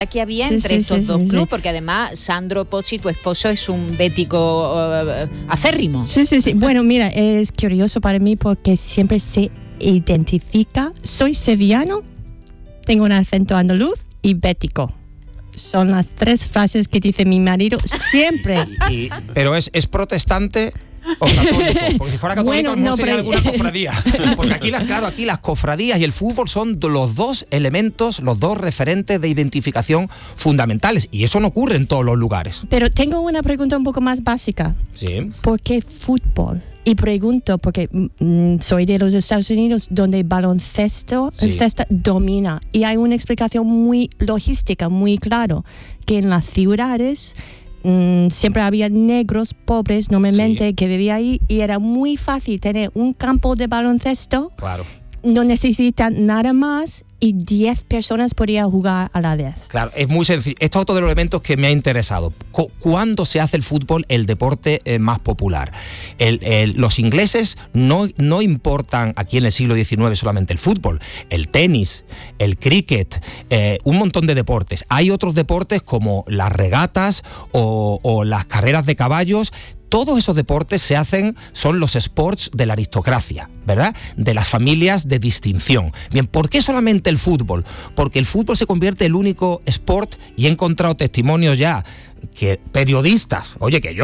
que había entre estos dos clubes, porque además Sandro Pozzi, tu esposo, es un bético acérrimo. Sí. Bueno, mira, es curioso para mí porque siempre se identifica. Soy sevillano, tengo un acento andaluz y bético. Son las 3 frases que dice mi marido siempre. Pero es protestante o católico, porque si fuera católico no sería alguna cofradía. Porque aquí las cofradías y el fútbol son los 2 elementos, los 2 referentes de identificación fundamentales, y eso no ocurre en todos los lugares. Pero tengo una pregunta un poco más básica. Sí. ¿Por qué fútbol? Y pregunto, porque soy de los Estados Unidos, donde el baloncesto domina. Y hay una explicación muy logística, muy claro, que en las ciudades siempre había negros pobres normalmente que vivían ahí, y era muy fácil tener un campo de baloncesto. Claro. No necesitan nada más y 10 personas podían jugar a la vez. Claro, es muy sencillo. Esto es otro de los elementos que me ha interesado. ¿Cuándo se hace el fútbol el deporte más popular? Los ingleses no importan aquí en el siglo XIX solamente el fútbol, el tenis, el cricket, un montón de deportes. Hay otros deportes como las regatas o las carreras de caballos. Todos esos deportes son los sports de la aristocracia, ¿verdad? De las familias de distinción. Bien, ¿por qué solamente el fútbol? Porque el fútbol se convierte en el único sport, y he encontrado testimonios ya que periodistas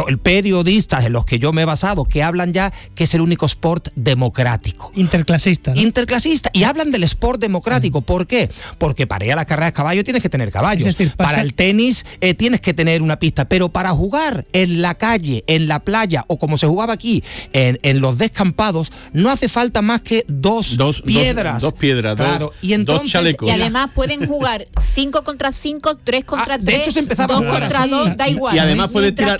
en los que yo me he basado, que hablan ya que es el único sport democrático. Interclasista, ¿no? Interclasista, y hablan del sport democrático. ¿Por qué? Porque para ir a la carrera de caballo tienes que tener caballos. Es decir, para el tenis tienes que tener una pista, pero para jugar en la calle, en la playa, o como se jugaba aquí, en los descampados, no hace falta más que dos piedras. Dos piedras, claro. Y entonces, 2 chalecos. Y además pueden jugar 5 contra 5, 3 contra 3. De hecho, se empezaba 2 a jugar contra así. 2, da igual. Y además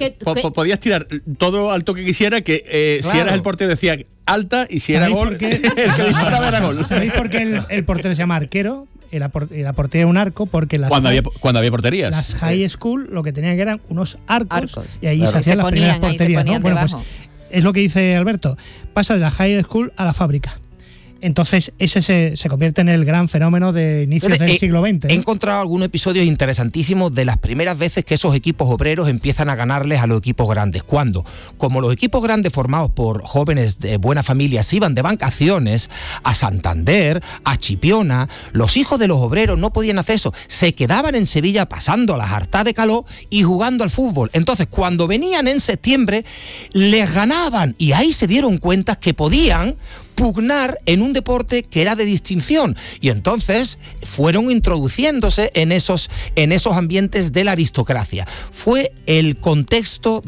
podías tirar todo alto que quisiera, que si eras el portero decía alta, y si era gol, el que disparaba era gol. ¿Sabéis por qué el portero se llama arquero? La portería era un arco, porque cuando había porterías. Las high school lo que tenían que eran unos arcos. Y ahí se hacían las ponían, primeras porterías, ¿no? Bueno, pues debajo. es lo que dice Alberto. Pasa de la high school a la fábrica. Entonces ese se convierte en el gran fenómeno de inicios del siglo XX, ¿no? He encontrado algunos episodios interesantísimos de las primeras veces que esos equipos obreros empiezan a ganarles a los equipos grandes. ¿Cuándo? Como los equipos grandes formados por jóvenes de buena familia se iban de vacaciones a Santander, a Chipiona, los hijos de los obreros no podían hacer eso. Se quedaban en Sevilla pasando las hartas de calor y jugando al fútbol. Entonces, cuando venían en septiembre, les ganaban, y ahí se dieron cuenta que podían pugnar en un deporte que era de distinción, y entonces fueron introduciéndose en esos ambientes de la aristocracia. Fue el contexto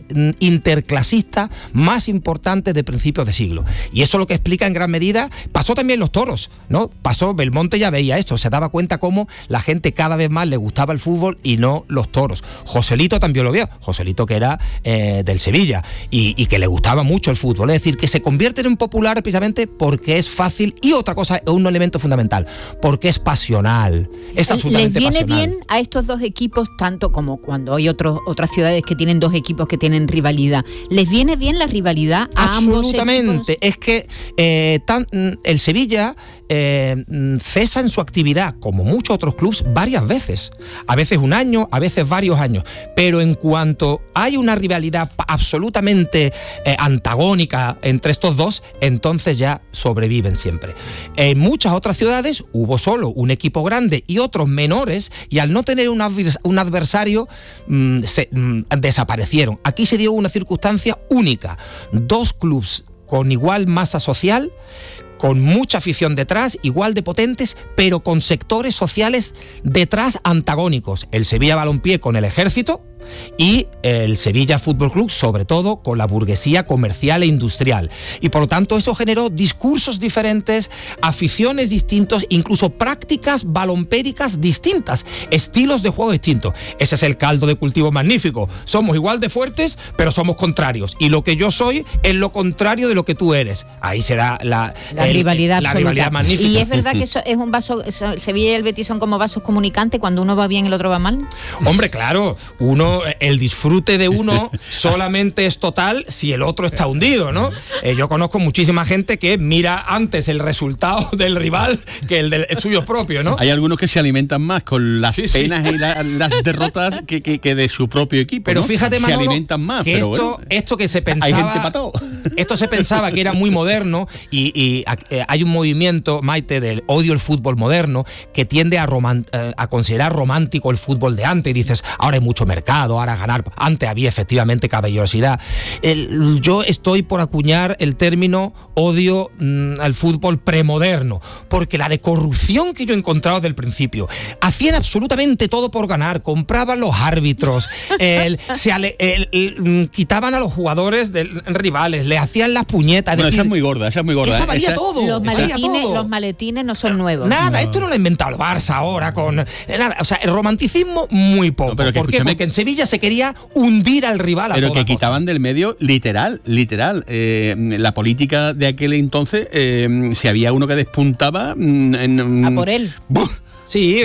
interclasista más importante de principios de siglo, y eso lo que explica en gran medida. Pasó también los toros, ¿no? Belmonte ya veía esto, se daba cuenta cómo la gente cada vez más le gustaba el fútbol y no los toros. Joselito también lo vio, Joselito, que era del Sevilla y que le gustaba mucho el fútbol. Es decir, que se convierten en populares precisamente porque es fácil, y otra cosa, un elemento fundamental, porque es pasional, es absolutamente pasional. ¿Les viene bien a estos dos equipos, tanto como cuando hay otras ciudades que tienen 2 equipos que tienen rivalidad? ¿Les viene bien la rivalidad a ambos equipos? Absolutamente, es que el Sevilla cesa en su actividad, como muchos otros clubes, varias veces, a veces un año, a veces varios años, pero en cuanto hay una rivalidad absolutamente antagónica entre estos dos, entonces ya sobreviven siempre. En muchas otras ciudades hubo solo un equipo grande y otros menores, y al no tener un adversario desaparecieron. Aquí se dio una circunstancia única: 2 clubes con igual masa social, con mucha afición detrás, igual de potentes, pero con sectores sociales detrás antagónicos. El Sevilla Balompié con el Ejército, y el Sevilla Fútbol Club, sobre todo, con la burguesía comercial e industrial. Y por lo tanto eso generó discursos diferentes, aficiones distintos, incluso prácticas balompédicas distintas, estilos de juego distintos. Ese es el caldo de cultivo magnífico. Somos igual de fuertes, pero somos contrarios. Y lo que yo soy es lo contrario de lo que tú eres. Ahí se da la rivalidad absoluta. Rivalidad magnífica. ¿Y es verdad que eso es un vaso, Sevilla y el Betis son como vasos comunicantes, cuando uno va bien el otro va mal? Hombre, claro, uno uno, el disfrute de uno solamente es total si el otro está hundido, ¿no? Yo conozco muchísima gente que mira antes el resultado del rival que el suyo propio, ¿no? Hay algunos que se alimentan más con las penas y las derrotas que de su propio equipo. Pero ¿no? fíjate, Manolo, se alimentan más. Que pero esto que se pensaba, hay gente para todo. Esto se pensaba que era muy moderno y hay un movimiento, Maite, del odio al fútbol moderno que tiende a considerar romántico el fútbol de antes. Y dices, ahora hay mucho mercado, ahora ganar. Antes había efectivamente caballerosidad. Yo estoy por acuñar el término odio al fútbol premoderno, porque la de corrupción que yo he encontrado desde el principio, hacían absolutamente todo por ganar, compraban los árbitros, quitaban a los jugadores rivales, le hacían las puñetas. Bueno, esa es muy gorda. Eso valía todo. Los maletines no son nuevos. Nada, esto no lo ha inventado el Barça ahora con nada. O sea, el romanticismo muy poco. No, ¿Por qué? Porque en Sevilla se quería hundir al rival a pero toda que quitaban costa. del medio literal. La política de aquel entonces, si había uno que despuntaba a por él. Sí,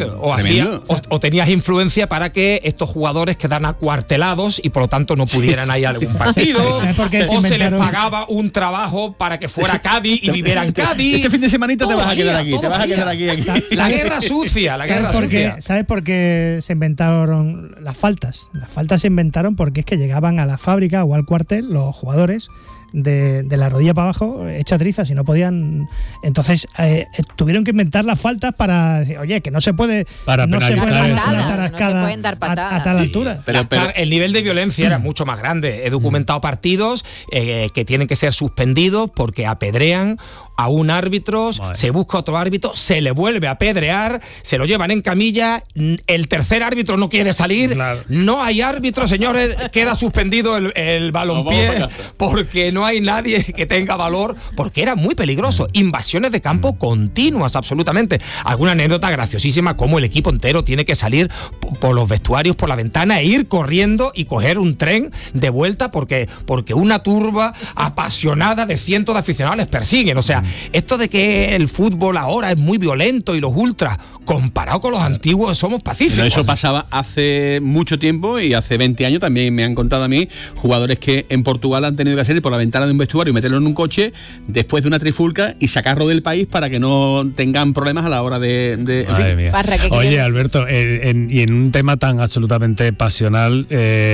o tenías influencia para que estos jugadores quedaran acuartelados y por lo tanto no pudieran ir a algún partido, o se les pagaba un trabajo para que fuera a Cádiz y viviera en Cádiz. Este fin de semanita te vas a quedar aquí, La guerra sucia, ¿Sabes por qué se inventaron las faltas? Las faltas se inventaron porque es que llegaban a la fábrica o al cuartel los jugadores de la rodilla para abajo hecha trizas y no podían. Entonces tuvieron que inventar las faltas para decir, oye, que no se puede dar una tarascada a tal altura. Pero el nivel de violencia era mucho más grande. He documentado partidos que tienen que ser suspendidos porque apedrean a un árbitro, se busca otro árbitro, se le vuelve a apedrear, se lo llevan en camilla, el tercer árbitro no quiere salir, no hay árbitro, señores, queda suspendido el balompié porque no hay nadie que tenga valor, porque era muy peligroso. Invasiones de campo continuas, absolutamente. Alguna anécdota graciosísima, como el equipo entero tiene que salir por los vestuarios, por la ventana, e ir corriendo y coger un tren de vuelta porque una turba apasionada de cientos de aficionados les persiguen. O sea, esto de que el fútbol ahora es muy violento y los ultras, comparado con los antiguos, somos pacíficos. Pero eso pasaba hace mucho tiempo y hace 20 años también me han contado a mí jugadores que en Portugal han tenido que salir por la ventana de un vestuario y meterlo en un coche después de una trifulca y sacarlo del país para que no tengan problemas a la hora de Oye, Alberto, y en un tema tan absolutamente pasional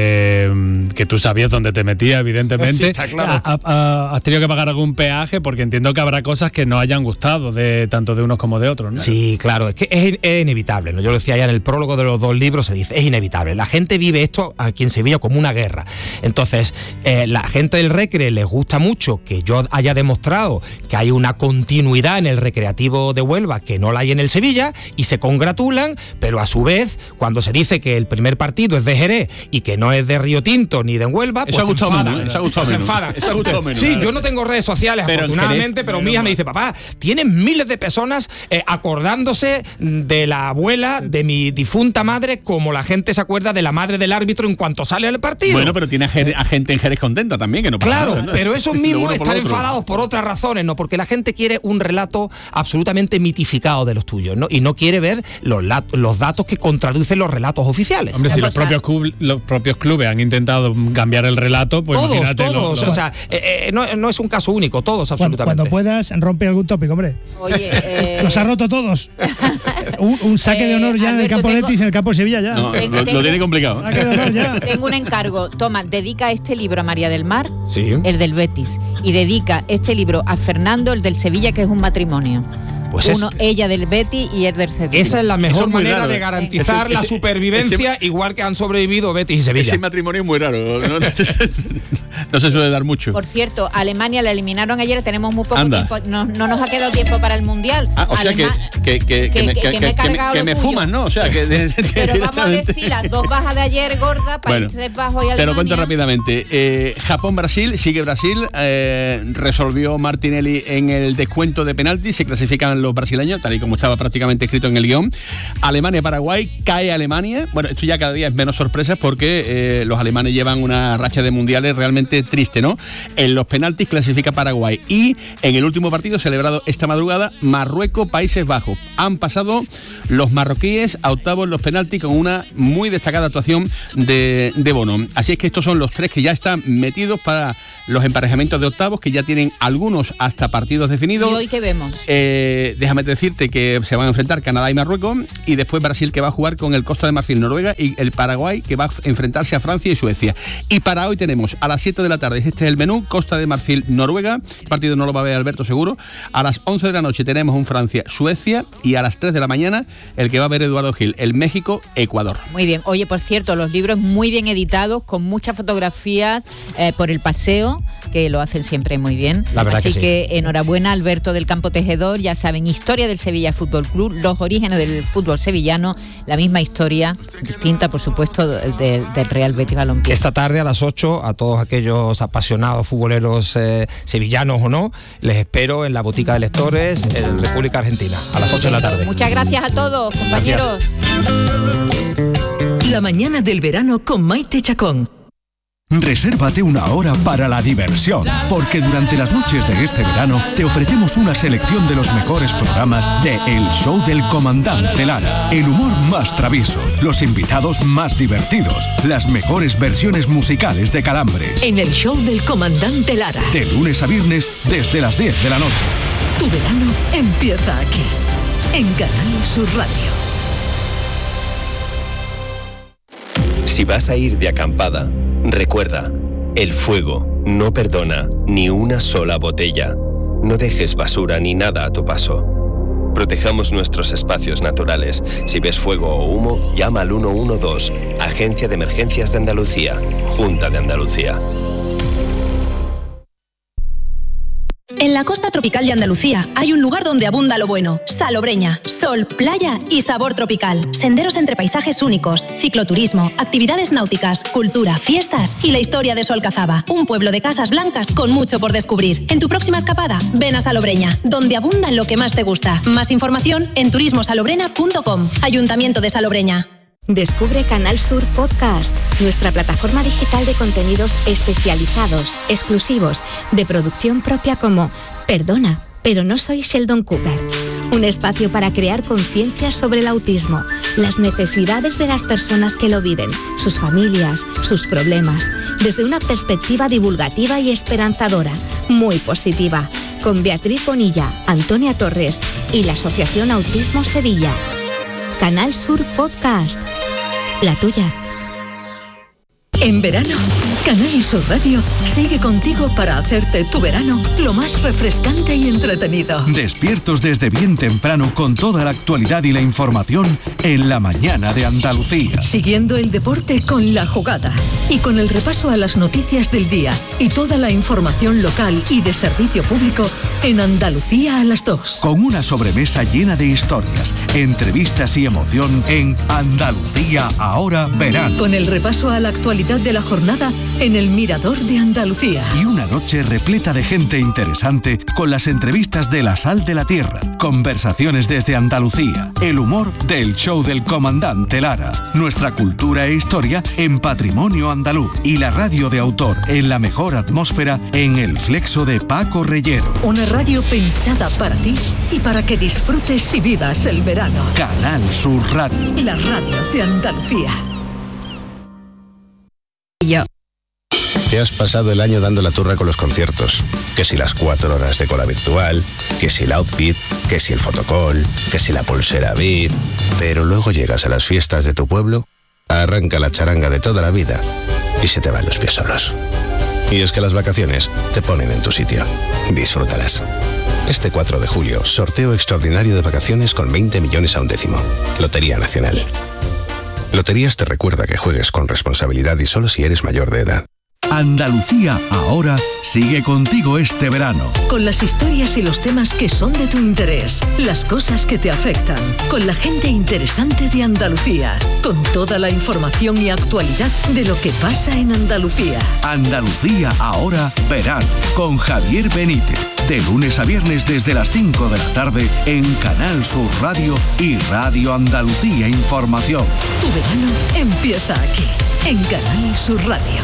que tú sabías dónde te metías, evidentemente, sí, está claro. ¿Has tenido que pagar algún peaje? Porque entiendo que habrá cosas que no hayan gustado tanto de unos como de otros, ¿no? Sí, claro, es que es inevitable, ¿no? Yo lo decía ya en el prólogo de los 2 libros, se dice, es inevitable. La gente vive esto aquí en Sevilla como una guerra. Entonces, la gente del Recre les gusta mucho que yo haya demostrado que hay una continuidad en el Recreativo de Huelva que no la hay en el Sevilla y se congratulan, pero a su vez, cuando se dice que el primer partido es de Jerez y que no es de Río Tinto ni de Huelva, pues se enfadan. Sí, yo no tengo redes sociales, pero afortunadamente, pero mi hija me dice, papá, tienes miles de personas acordándose de la abuela de mi difunta madre como la gente se acuerda de la madre del árbitro en cuanto sale al partido. Bueno, pero tiene a gente en Jerez contenta también, que no pasa nada, ¿no? Pero esos mismos están enfadados por otras razones, ¿no? Porque la gente quiere un relato absolutamente mitificado de los tuyos, ¿no? Y no quiere ver los datos que contradicen los relatos oficiales. Hombre, si los propios clubes han intentado cambiar el relato, pues todos. O sea, no es un caso único, todos absolutamente. Cuando puedas, rompe algún tópico, hombre. Oye, los ha roto todos. un saque de honor ya, Alberto, en el campo de Betis, en el campo de Sevilla ya. No, lo tiene complicado. Saque de honor ya. Tengo un encargo. Toma, dedica este libro a María del Mar, sí, el del Betis, y dedica este libro a Fernando, el del Sevilla, que es un matrimonio. Pues ella del Betis y él del Sevilla. Esa es la mejor manera de garantizar la supervivencia, igual que han sobrevivido Betis y Sevilla. Ese matrimonio es muy raro, no se suele dar mucho. Por cierto, Alemania la eliminaron ayer, tenemos muy poco tiempo, no nos ha quedado tiempo para el Mundial. O sea que me fumas, ¿no? O sea que pero vamos a decir las 2 bajas de ayer, gorda, Países Bajos y Alemania. Te lo cuento rápidamente. Japón-Brasil, sigue Brasil, resolvió Martinelli en el descuento de penalti, se clasifican ganan los brasileños, tal y como estaba prácticamente escrito en el guión. Alemania-Paraguay, cae Alemania. Bueno, esto ya cada día es menos sorpresas porque los alemanes llevan una racha de mundiales realmente triste, ¿no? En los penaltis clasifica Paraguay. Y en el último partido celebrado esta madrugada, Marruecos-Países Bajos. Han pasado los marroquíes a octavos en los penaltis con una muy destacada actuación de Bono. Así es que estos son los tres que ya están metidos para los emparejamientos de octavos, que ya tienen algunos hasta partidos definidos. ¿Y hoy qué vemos? Déjame decirte que se van a enfrentar Canadá y Marruecos, y después Brasil, que va a jugar con el Costa de Marfil, Noruega, y el Paraguay, que va a enfrentarse a Francia y Suecia. Y para hoy tenemos a las 7 de la tarde, este es el menú, Costa de Marfil, Noruega, el partido no lo va a ver Alberto seguro. A las 11 de la noche tenemos un Francia-Suecia, y a las 3 de la mañana el que va a ver Eduardo Gil, el México-Ecuador. Muy bien. Oye, por cierto, los libros muy bien editados, con muchas fotografías por el paseo, que lo hacen siempre muy bien. La verdad. Así que sí. que enhorabuena, Alberto del Campo Tejedor. Ya saben, historia del Sevilla Fútbol Club, los orígenes del fútbol sevillano, la misma historia, distinta, por supuesto, del Real Betis Balompié. Esta tarde a las 8, a todos aquellos apasionados futboleros sevillanos o no, les espero en la Botica de Lectores en República Argentina, a las 8 de la tarde. Muchas gracias a todos, compañeros. La mañana del verano con Maite Chacón. Resérvate una hora para la diversión, porque durante las noches de este verano te ofrecemos una selección de los mejores programas de El Show del Comandante Lara. El humor más travieso, los invitados más divertidos, las mejores versiones musicales de Calambres. En El Show del Comandante Lara. De lunes a viernes desde las 10 de la noche. Tu verano empieza aquí, en Canal Sur Radio. Si vas a ir de acampada, recuerda, el fuego no perdona ni una sola botella. No dejes basura ni nada a tu paso. Protejamos nuestros espacios naturales. Si ves fuego o humo, llama al 112, Agencia de Emergencias de Andalucía, Junta de Andalucía. En la costa tropical de Andalucía hay un lugar donde abunda lo bueno. Salobreña, sol, playa y sabor tropical. Senderos entre paisajes únicos, cicloturismo, actividades náuticas, cultura, fiestas y la historia de Solcazaba. Un pueblo de casas blancas con mucho por descubrir. En tu próxima escapada, ven a Salobreña, donde abunda lo que más te gusta. Más información en turismosalobrena.com. Ayuntamiento de Salobreña. Descubre Canal Sur Podcast, nuestra plataforma digital de contenidos especializados, exclusivos, de producción propia como Perdona, pero no soy Sheldon Cooper. Un espacio para crear conciencia sobre el autismo, las necesidades de las personas que lo viven, sus familias, sus problemas, desde una perspectiva divulgativa y esperanzadora, muy positiva, con Beatriz Bonilla, Antonia Torres y la Asociación Autismo Sevilla. Canal Sur Podcast, la tuya. En verano, Canal Sur Radio sigue contigo para hacerte tu verano lo más refrescante y entretenido. Despiertos desde bien temprano con toda la actualidad y la información en la mañana de Andalucía. Siguiendo el deporte con La Jugada y con el repaso a las noticias del día y toda la información local y de servicio público en Andalucía a las 2. Con una sobremesa llena de historias, entrevistas y emoción en Andalucía ahora verano. Con el repaso a la actualidad de la jornada en el Mirador de Andalucía. Y una noche repleta de gente interesante con las entrevistas de La Sal de la Tierra, conversaciones desde Andalucía, el humor del Show del Comandante Lara, nuestra cultura e historia en Patrimonio Andaluz y la radio de autor en la mejor atmósfera en el Flexo de Paco Reyero. Una radio pensada para ti y para que disfrutes y vivas el verano. Canal Sur Radio. La radio de Andalucía. Te has pasado el año dando la turra con los conciertos. Que si las 4 horas de cola virtual, que si el outfit, que si el fotocall, que si la pulsera VIP. Pero luego llegas a las fiestas de tu pueblo, arranca la charanga de toda la vida y se te van los pies solos. Y es que las vacaciones te ponen en tu sitio. Disfrútalas. Este 4 de julio, sorteo extraordinario de vacaciones con 20 millones a un décimo. Lotería Nacional. Loterías te recuerda que juegues con responsabilidad y solo si eres mayor de edad. Andalucía Ahora sigue contigo este verano. Con las historias y los temas que son de tu interés, las cosas que te afectan, con la gente interesante de Andalucía, con toda la información y actualidad de lo que pasa en Andalucía. Andalucía Ahora verano, con Javier Benítez. De lunes a viernes desde las 5 de la tarde en Canal Sur Radio y Radio Andalucía Información. Tu verano empieza aquí, en Canal Sur Radio.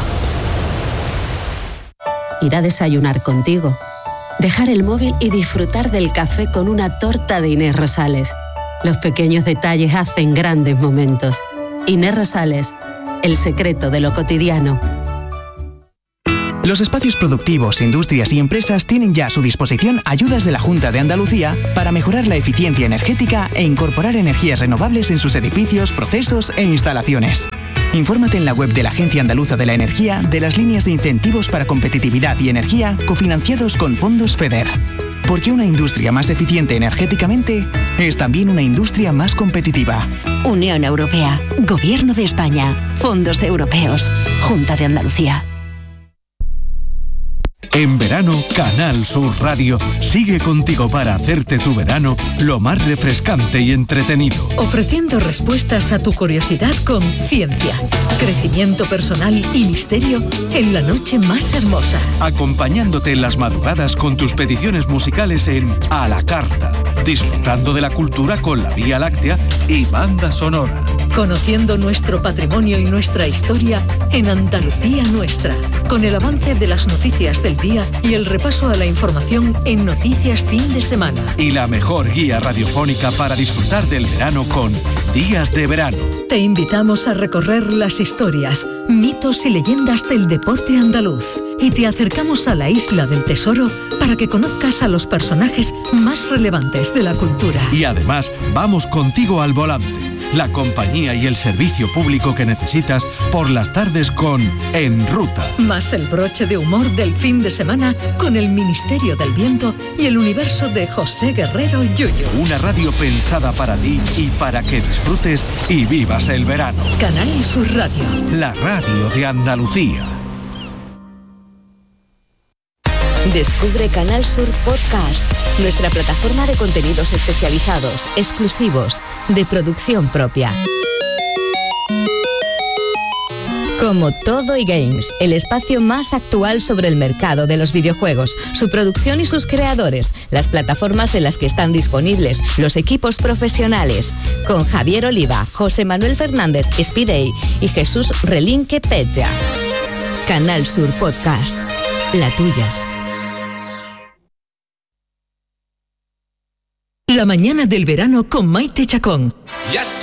Ir a desayunar contigo, dejar el móvil y disfrutar del café con una torta de Inés Rosales. Los pequeños detalles hacen grandes momentos. Inés Rosales, el secreto de lo cotidiano. Los espacios productivos, industrias y empresas tienen ya a su disposición ayudas de la Junta de Andalucía para mejorar la eficiencia energética e incorporar energías renovables en sus edificios, procesos e instalaciones. Infórmate en la web de la Agencia Andaluza de la Energía de las líneas de incentivos para competitividad y energía cofinanciados con fondos FEDER. Porque una industria más eficiente energéticamente es también una industria más competitiva. Unión Europea, Gobierno de España, Fondos Europeos, Junta de Andalucía. En verano, Canal Sur Radio sigue contigo para hacerte tu verano lo más refrescante y entretenido. Ofreciendo respuestas a tu curiosidad con ciencia, crecimiento personal y misterio en la noche más hermosa. Acompañándote en las madrugadas con tus peticiones musicales en A la Carta. Disfrutando de la cultura con la Vía Láctea y banda sonora. Conociendo nuestro patrimonio y nuestra historia en Andalucía Nuestra, con el avance de las noticias del día y el repaso a la información en Noticias Fin de Semana. Y la mejor guía radiofónica para disfrutar del verano con Días de Verano. Te invitamos a recorrer las historias, mitos y leyendas del deporte andaluz. Y te acercamos a la Isla del Tesoro para que conozcas a los personajes más relevantes de la cultura. Y además, vamos contigo al volante. La compañía y el servicio público que necesitas por las tardes con En Ruta. Más el broche de humor del fin de semana con el Ministerio del Viento y el universo de José Guerrero Yuyu. Una radio pensada para ti y para que disfrutes y vivas el verano. Canal Sur Radio. La radio de Andalucía. Descubre Canal Sur Podcast, nuestra plataforma de contenidos especializados, exclusivos, de producción propia. Como Todo y Games, el espacio más actual sobre el mercado de los videojuegos, su producción y sus creadores, las plataformas en las que están disponibles, los equipos profesionales. Con Javier Oliva, José Manuel Fernández Spidey y Jesús Relinque Pecha. Canal Sur Podcast, la tuya. La mañana del verano con Maite Chacón. Ya